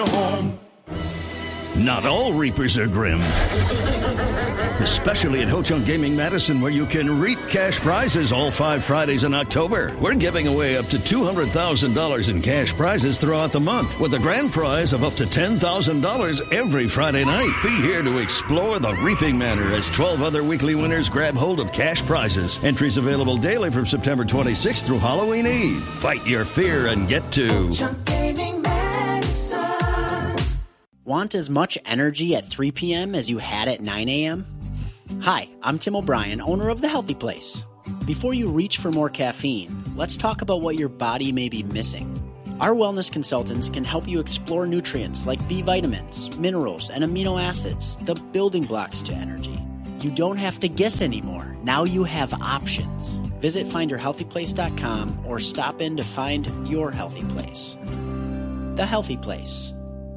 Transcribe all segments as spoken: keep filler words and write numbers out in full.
home. Not all reapers are grim. Especially at Ho Chunk Gaming Madison, where you can reap cash prizes all five Fridays in October. We're giving away up to two hundred thousand dollars in cash prizes throughout the month, with a grand prize of up to ten thousand dollars every Friday night. Be here to explore the reaping manor as twelve other weekly winners grab hold of cash prizes. Entries available daily from September twenty-sixth through Halloween Eve. Fight your fear and get to Chunk Gaming Madison. Want as much energy at three p.m. as you had at nine a.m.? Hi, I'm Tim O'Brien, owner of The Healthy Place. Before you reach for more caffeine, let's talk about what your body may be missing. Our wellness consultants can help you explore nutrients like B vitamins, minerals, and amino acids, the building blocks to energy. You don't have to guess anymore. Now you have options. Visit find your healthy place dot com or stop in to find your healthy place. The Healthy Place.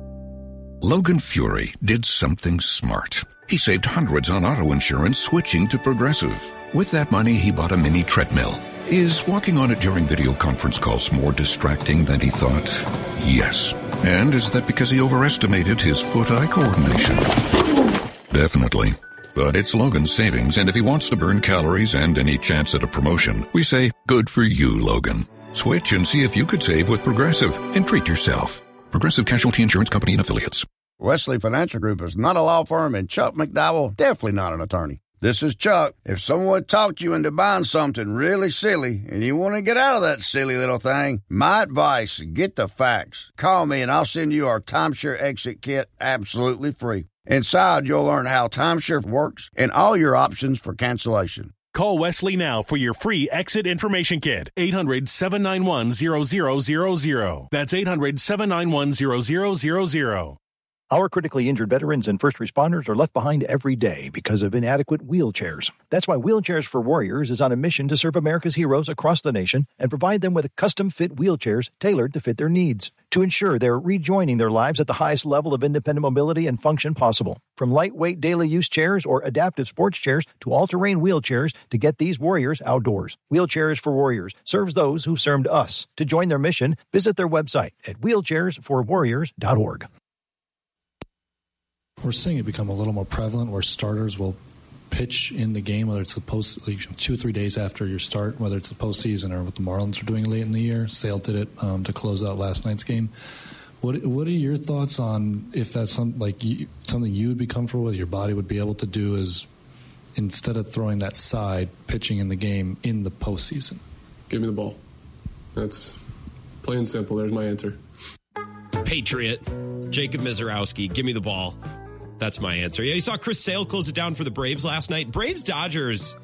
Logan Fury did something smart. He saved hundreds on auto insurance switching to Progressive. With that money, he bought a mini treadmill. Is walking on it during video conference calls more distracting than he thought? Yes. And is that because he overestimated his foot-eye coordination? Definitely. But it's Logan's savings, and if he wants to burn calories and any chance at a promotion, we say, good for you, Logan. Switch and see if you could save with Progressive and treat yourself. Progressive Casualty Insurance Company and Affiliates. Wesley Financial Group is not a law firm, and Chuck McDowell definitely not an attorney. This is Chuck. If someone talked you into buying something really silly and you want to get out of that silly little thing, my advice, get the facts. Call me and I'll send you our timeshare exit kit absolutely free. Inside, you'll learn how timeshare works and all your options for cancellation. Call Wesley now for your free exit information kit. eight hundred, seven nine one, zero zero zero zero. That's eight hundred, seven nine one, zero zero zero zero. Our critically injured veterans and first responders are left behind every day because of inadequate wheelchairs. That's why Wheelchairs for Warriors is on a mission to serve America's heroes across the nation and provide them with custom-fit wheelchairs tailored to fit their needs to ensure they're rejoining their lives at the highest level of independent mobility and function possible. From lightweight daily use chairs or adaptive sports chairs to all-terrain wheelchairs to get these warriors outdoors. Wheelchairs for Warriors serves those who've served us. To join their mission, visit their website at wheelchairs for warriors dot org. We're seeing it become a little more prevalent where starters will pitch in the game, whether it's the post, like two or three days after your start, whether it's the postseason or what the Marlins are doing late in the year. Sale did it um, to close out last night's game. What What are your thoughts on if that's some, like you, something you would be comfortable with, your body would be able to do, is instead of throwing that side, pitching in the game in the postseason? Give me the ball. That's plain and simple. There's my answer. Patriot, Jacob Mizorowski, give me the ball. That's my answer. Yeah, you saw Chris Sale close it down for the Braves last night. Braves-Dodgers.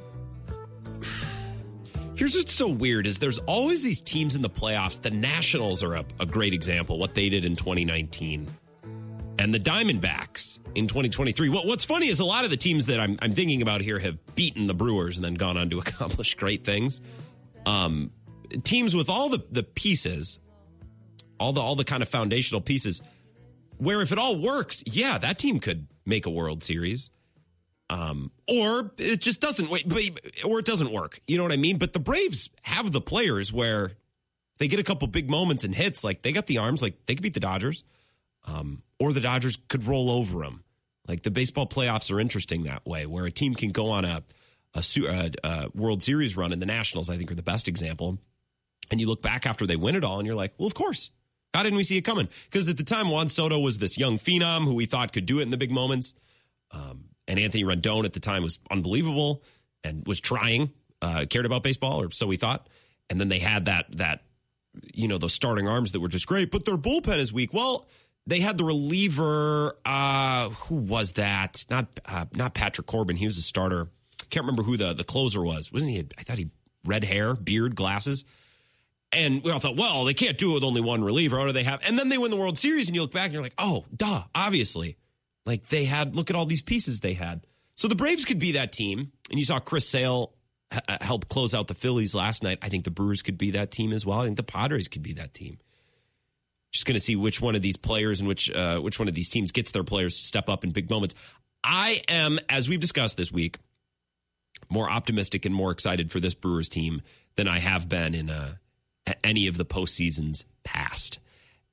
Here's what's so weird is there's always these teams in the playoffs. The Nationals are a, a great example, what they did in twenty nineteen. And the Diamondbacks in twenty twenty-three. What, what's funny is a lot of the teams that I'm, I'm thinking about here have beaten the Brewers and then gone on to accomplish great things. Um, teams with all the, the pieces, all the all the kind of foundational pieces, where if it all works, yeah, that team could make a World Series. Um, or it just doesn't, or it doesn't work. You know what I mean? But the Braves have the players where they get a couple big moments and hits. Like they got the arms, like they could beat the Dodgers. Um, or the Dodgers could roll over them. Like the baseball playoffs are interesting that way, where a team can go on a, a, a, a World Series run, and the Nationals, I think, are the best example. And you look back after they win it all, and you're like, well, of course. How didn't we see it coming? Because at the time, Juan Soto was this young phenom who we thought could do it in the big moments. Um, and Anthony Rendon at the time was unbelievable and was trying, uh, cared about baseball, or so we thought. And then they had that, that you know, those starting arms that were just great, but their bullpen is weak. Well, they had the reliever. Uh, who was that? Not uh, not Patrick Corbin. He was a starter. Can't remember who the, the closer was. Wasn't he? I thought he red hair, beard, glasses. And we all thought, well, they can't do it with only one reliever. What do they have? And then they win the World Series, and you look back and you're like, oh, duh, obviously. Like they had, look at all these pieces they had. So the Braves could be that team. And you saw Chris Sale h- help close out the Phillies last night. I think the Brewers could be that team as well. I think the Padres could be that team. Just going to see which one of these players and which uh, which one of these teams gets their players to step up in big moments. I am, as we've discussed this week, more optimistic and more excited for this Brewers team than I have been in uh, any of the postseasons past.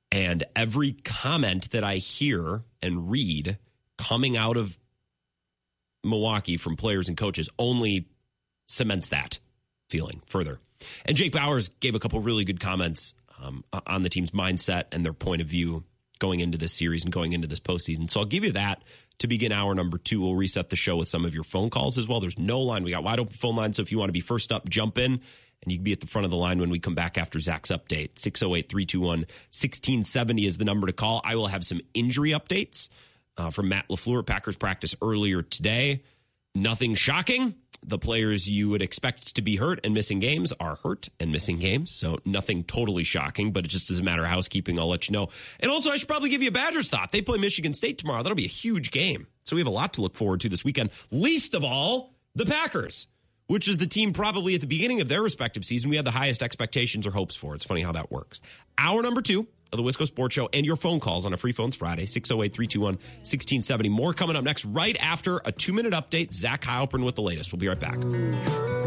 And every comment that I hear and read coming out of Milwaukee from players and coaches only cements that feeling further. And Jake Bauers gave a couple really good comments um, on the team's mindset and their point of view going into this series and going into this postseason. So I'll give you that to begin hour number two. We'll reset the show with some of your phone calls as well. There's no line. We got wide open phone line. So if you want to be first up, jump in. And you can be at the front of the line when we come back after Zach's update. six oh eight, three two one, one six seven oh is the number to call. I will have some injury updates uh, from Matt LaFleur. Packers practice earlier today. Nothing shocking. The players you would expect to be hurt and missing games are hurt and missing games. So nothing totally shocking, but it just is a matter of housekeeping. I'll let you know. And also, I should probably give you a Badgers thought. They play Michigan State tomorrow. That'll be a huge game. So we have a lot to look forward to this weekend. Least of all, the Packers, which is the team probably at the beginning of their respective season we had the highest expectations or hopes for. It's funny how that works. Hour number two of the Wisco Sports Show and your phone calls on a Free Phones Friday, six oh eight, three two one, one six seven oh. More coming up next right after a two-minute update. Zach Heilprin with the latest. We'll be right back.